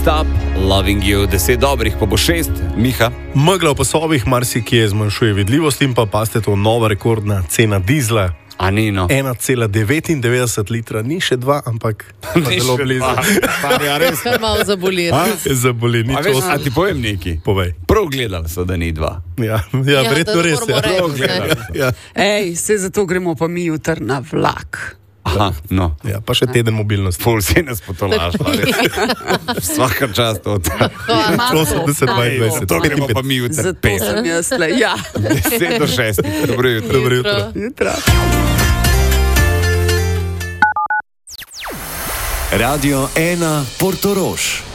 Stop Loving You, 10 dobrih, pa bo 6. Miha. Megla v pasovih marsikje zmanjšuje vidljivost in pa paste to nova rekordna cena dizla. A ni no. 1,99 litra, ni še 2, ampak zelo blizu. Ja, res. Kar malo zaboli. Zaboli, nič Veš, osem. a ti povem neki? Povej. Prav gledali so, da ni 2. Ja, verjetno res. Ja. Prav gledali so. Ja. Ej, se zato gremo pa mi jutr na vlak. Aha, no. Ja, pa še teden mobilnosti. Pol si nas potolaš. Vsaka čast od 80, 22. To gremo pa mi jutr. Zato sem jaz le. Ja. 10 do 6. Dobro jutro. Dobro jutro. Jutra. Radio 1 Portorož.